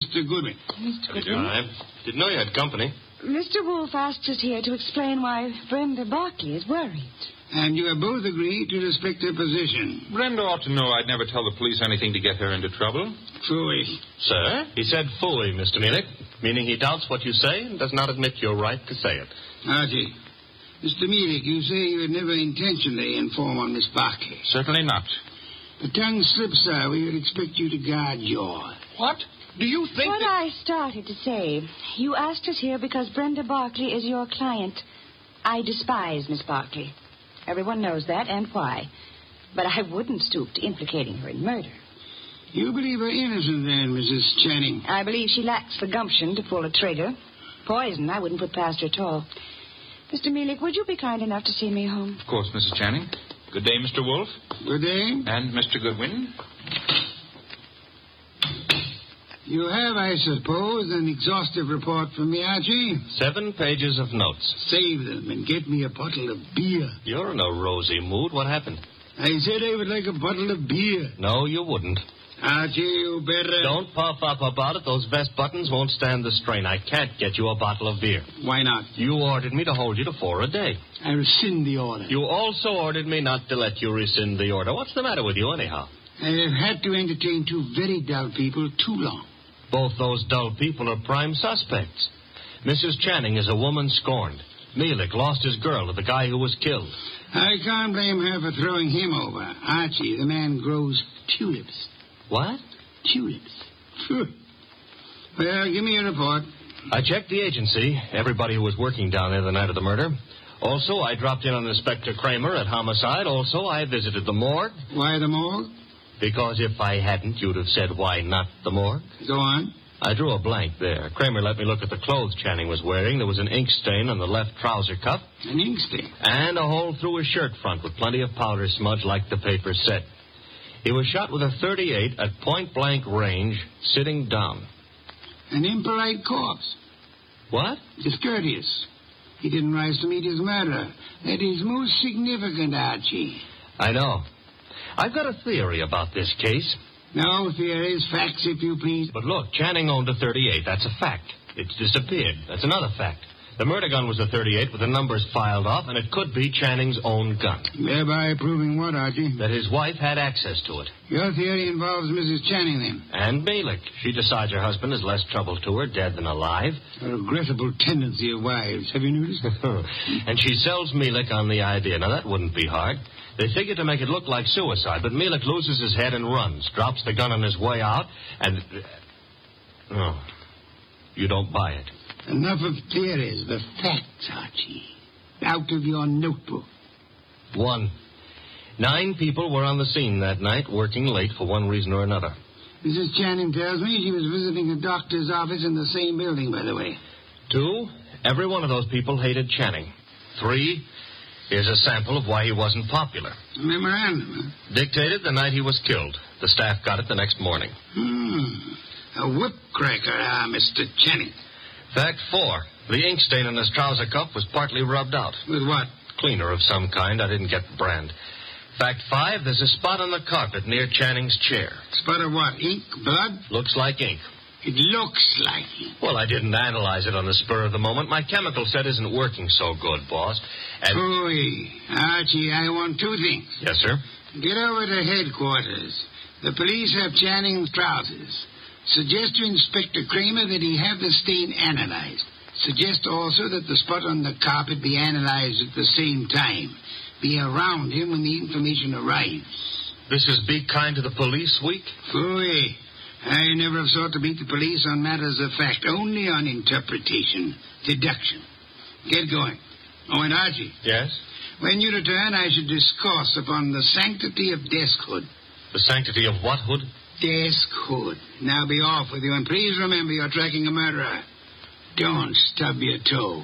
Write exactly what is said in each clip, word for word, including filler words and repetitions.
Mister Goodwin. Mister Goodwin? I didn't know you had company. Mister Wolf asked us here to explain why Brenda Barkley is worried. And you have both agreed to respect her position. Brenda ought to know I'd never tell the police anything to get her into trouble. Phooey. Sir? He said phooey, Mister Mielik, meaning he doubts what you say and does not admit your right to say it. Archie, Mister Mielik, you say you would never intentionally inform on Miss Barkley. Certainly not. The tongue slips, sir. We would expect you to guard yours. What? Do you think What that... I started to say, you asked us here because Brenda Barkley is your client. I despise Miss Barkley. Everyone knows that and why. But I wouldn't stoop to implicating her in murder. You believe her innocent, then, Missus Channing? I believe she lacks the gumption to pull a trigger. Poison I wouldn't put past her at all. Mister Mielik, would you be kind enough to see me home? Of course, Missus Channing. Good day, Mister Wolf. Good day. And Mister Goodwin. You have, I suppose, an exhaustive report from me, Archie? Seven pages of notes. Save them and get me a bottle of beer. You're in a rosy mood. What happened? I said I would like a bottle of beer. No, you wouldn't. Archie, you better... Don't puff up about it. Those vest buttons won't stand the strain. I can't get you a bottle of beer. Why not? You ordered me to hold you to four a day. I rescind the order. You also ordered me not to let you rescind the order. What's the matter with you, anyhow? I have had to entertain two very dull people too long. Both those dull people are prime suspects. Missus Channing is a woman scorned. Mielik lost his girl to the guy who was killed. I can't blame her for throwing him over. Archie, the man grows tulips. What? Tulips. Well, give me a report. I checked the agency, everybody who was working down there the night of the murder. Also, I dropped in on Inspector Kramer at homicide. Also, I visited the morgue. Why the morgue? Because if I hadn't, you'd have said, why not the morgue? Go on. I drew a blank there. Kramer let me look at the clothes Channing was wearing. There was an ink stain on the left trouser cuff. An ink stain? And a hole through his shirt front with plenty of powder smudge like the paper said. He was shot with a thirty-eight at point-blank range, sitting down. An impolite corpse. What? Discourteous. He didn't rise to meet his murderer. That is most significant, Archie. I know. I've got a theory about this case. No theories, facts, if you please. But look, Channing owned a thirty-eight. That's a fact. It's disappeared. That's another fact. The murder gun was a thirty-eight with the numbers filed off, and it could be Channing's own gun. Thereby proving what, Archie? That his wife had access to it. Your theory involves Missus Channing, then? And Mielik. She decides her husband is less trouble to her, dead than alive. A regrettable tendency of wives. Have you noticed? And she sells Mielik on the idea. Now, that wouldn't be hard. They figure to make it look like suicide, but Mielik loses his head and runs, drops the gun on his way out, and... Oh, you don't buy it. Enough of theories. The facts, Archie. Out of your notebook. One. Nine people were on the scene that night, working late for one reason or another. Missus Channing tells me she was visiting a doctor's office in the same building, by the way. Two. Every one of those people hated Channing. Three. Here's a sample of why he wasn't popular. A memorandum, huh? Dictated the night he was killed. The staff got it the next morning. Hmm. A whip-cracker, ah, Mister Channing. Fact four. The ink stain on his trouser cuff was partly rubbed out. With what? Cleaner of some kind. I didn't get the brand. Fact five. There's a spot on the carpet near Channing's chair. Spot of what? Ink? Blood? Looks like ink. It looks like ink. Well, I didn't analyze it on the spur of the moment. My chemical set isn't working so good, boss. And... Phooey. Archie, I want two things. Yes, sir? Get over to headquarters. The police have Channing's trousers. Suggest to Inspector Kramer that he have the stain analyzed. Suggest also that the spot on the carpet be analyzed at the same time. Be around him when the information arrives. This is Be Kind to the Police Week? Phooey. I never have sought to beat the police on matters of fact, only on interpretation, deduction. Get going. Oh, and Archie. Yes? When you return, I should discourse upon the sanctity of deskhood. The sanctity of what hood? Deskhood. Now be off with you, and please remember you're tracking a murderer. Don't stub your toe.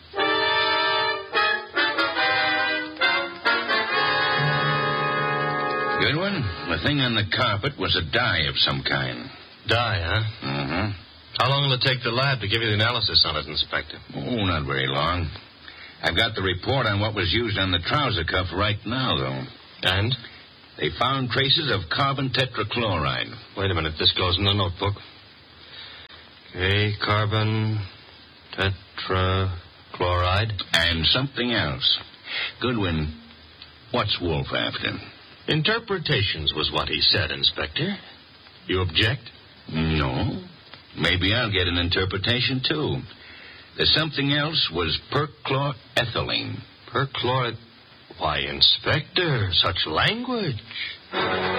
Good one. The thing on the carpet was a dye of some kind. Dye, huh? Mm-hmm. How long will it take the lab to give you the analysis on it, Inspector? Oh, not very long. I've got the report on what was used on the trouser cuff right now, though. And? They found traces of carbon tetrachloride. Wait a minute. This goes in the notebook. Okay, carbon tetrachloride. And something else. Goodwin, what's Wolf after? Interpretations was what he said, Inspector. You object? No. Maybe I'll get an interpretation, too. The something else was perchlorethylene. Perchlor... Why, Inspector, such language.